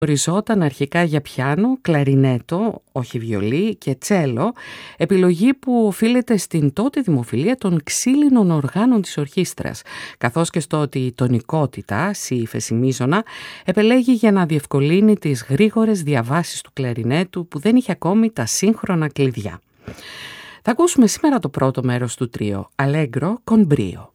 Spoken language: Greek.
Οριζόταν αρχικά για πιάνο, κλαρινέτο, όχι βιολί και τσέλο, επιλογή που οφείλεται στην τότε δημοφιλία των ξύλινων οργάνων της ορχήστρας, καθώς και στο ότι η τονικότητα, σι ύφεση μείζωνα, επελέγει για να διευκολύνει τις γρήγορες διαβάσεις του κλαρινέτου που δεν είχε ακόμη τα σύγχρονα κλειδιά. Θα ακούσουμε σήμερα το πρώτο μέρος του τρίο, Allegro con brio.